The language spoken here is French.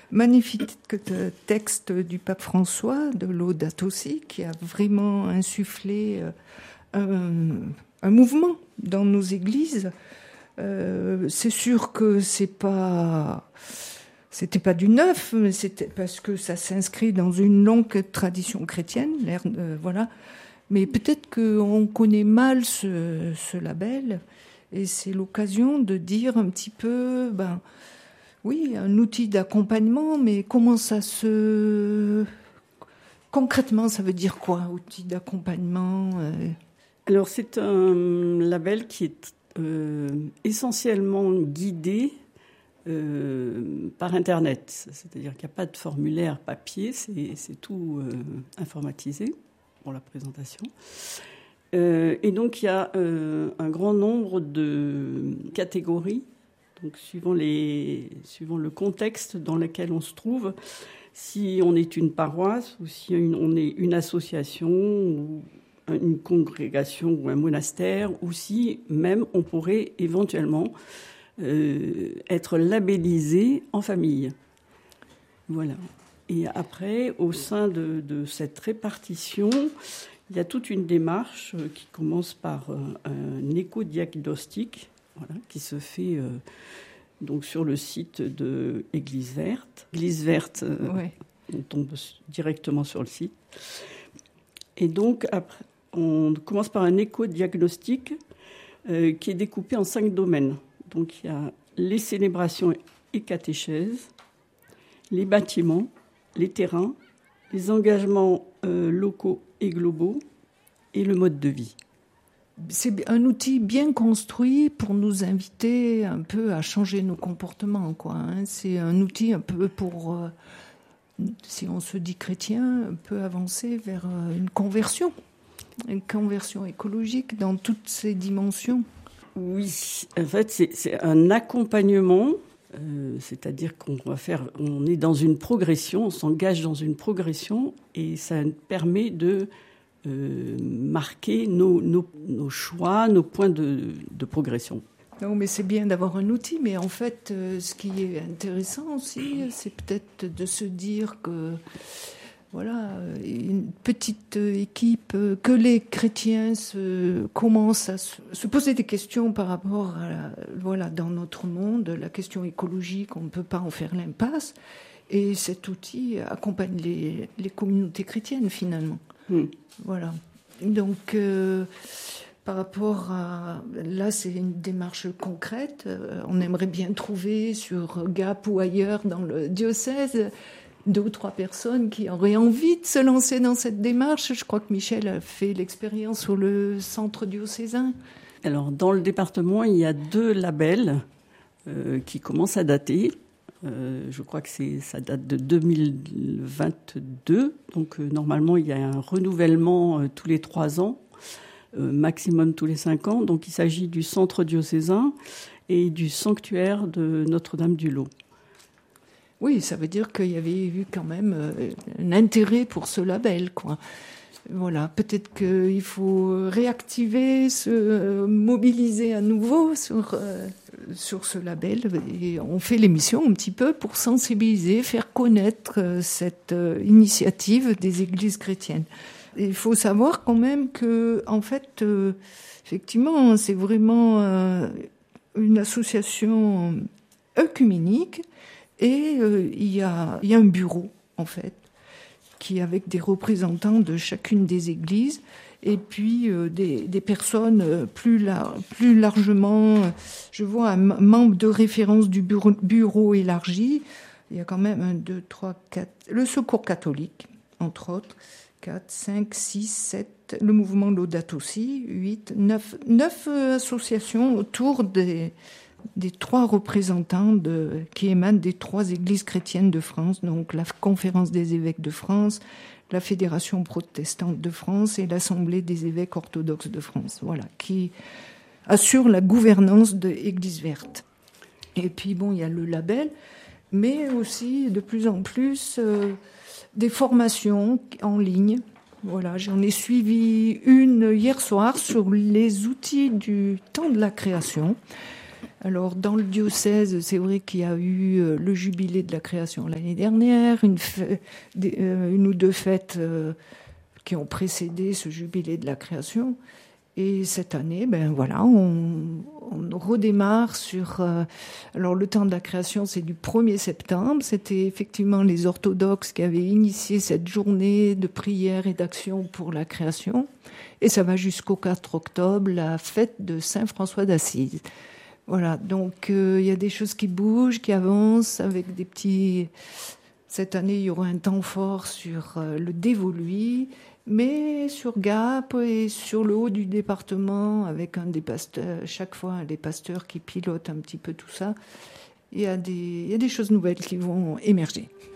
magnifique texte du pape François, de Laudato Si, qui a vraiment insufflé un mouvement dans nos églises. C'est sûr que c'était pas du neuf, mais c'était parce que ça s'inscrit dans une longue tradition chrétienne, voilà. Mais peut-être qu'on connaît mal ce label, et c'est l'occasion de dire un petit peu, oui, un outil d'accompagnement, mais comment concrètement, ça veut dire quoi, outil d'accompagnement Alors, c'est un label qui est essentiellement guidé par Internet. C'est-à-dire qu'il n'y a pas de formulaire papier, c'est tout informatisé pour la présentation. Et donc, il y a un grand nombre de catégories, donc suivant le contexte dans lequel on se trouve, si on est une paroisse ou si on est une association ou une congrégation ou un monastère, ou si même on pourrait éventuellement être labellisé en famille. Voilà. Et après, au sein de cette répartition, il y a toute une démarche qui commence par un éco-diagnostic, voilà, qui se fait donc sur le site de Église Verte. Église Verte, ouais. On tombe directement sur le site. Et donc, après, on commence par un éco-diagnostic qui est découpé en 5 domaines. Donc, il y a les célébrations et catéchèses, les bâtiments, les terrains, les engagements locaux et globaux et le mode de vie. C'est un outil bien construit pour nous inviter un peu à changer nos comportements, quoi. C'est un outil un peu pour, si on se dit chrétien, un peu avancer vers une conversion écologique dans toutes ses dimensions. Oui, en fait, c'est un accompagnement, c'est-à-dire on est dans une progression, on s'engage dans une progression, et ça permet de marquer nos choix, nos points de progression. Non, mais c'est bien d'avoir un outil, mais en fait, ce qui est intéressant aussi, c'est peut-être de se dire que, voilà, une petite équipe, que les chrétiens commencent à se poser des questions par rapport à, voilà, dans notre monde, la question écologique, on ne peut pas en faire l'impasse, et cet outil accompagne les communautés chrétiennes, finalement. Voilà. Donc, par rapport à... Là, c'est une démarche concrète. On aimerait bien trouver sur Gap ou ailleurs dans le diocèse 2 ou 3 personnes qui auraient envie de se lancer dans cette démarche. Je crois que Michel a fait l'expérience sur le centre diocésain. Alors, dans le département, il y a 2 labels qui commencent à dater. Je crois que ça date de 2022. Donc, normalement, il y a un renouvellement tous les 3 ans, maximum tous les 5 ans. Donc, il s'agit du centre diocésain et du sanctuaire de Notre-Dame-du-Lot. Oui, ça veut dire qu'il y avait eu quand même un intérêt pour ce label, quoi. Voilà, peut-être qu'il faut réactiver, se mobiliser à nouveau sur ce label. Et on fait l'émission un petit peu pour sensibiliser, faire connaître cette initiative des églises chrétiennes. Et il faut savoir quand même que, en fait, effectivement, c'est vraiment une association œcuménique. Et il y a un bureau, en fait, qui avec des représentants de chacune des églises, et puis des personnes plus largement. Je vois un membre de référence du bureau élargi. Il y a quand même 1, 2, 3, 4... Le Secours catholique, entre autres. 4, 5, 6, 7... Le mouvement Laudato Si, 8, 9 associations autour des 3 représentants qui émanent des 3 églises chrétiennes de France, donc la Conférence des évêques de France, la Fédération protestante de France et l'Assemblée des évêques orthodoxes de France, voilà, qui assurent la gouvernance de Église Verte. Et puis bon, il y a le label, mais aussi de plus en plus des formations en ligne. Voilà, j'en ai suivi une hier soir sur les outils du temps de la création. Alors, dans le diocèse, c'est vrai qu'il y a eu le jubilé de la création l'année dernière, une ou deux fêtes qui ont précédé ce jubilé de la création. Et cette année, on redémarre sur... alors, le temps de la création, c'est du 1er septembre. C'était effectivement les orthodoxes qui avaient initié cette journée de prière et d'action pour la création. Et ça va jusqu'au 4 octobre, la fête de Saint François d'Assise. Voilà, donc il y a des choses qui bougent, qui avancent avec des petits... Cette année, il y aura un temps fort sur le dévolu, mais sur Gap et sur le haut du département, avec un des pasteurs, chaque fois un des pasteurs qui pilote un petit peu tout ça. Il y a des choses nouvelles qui vont émerger.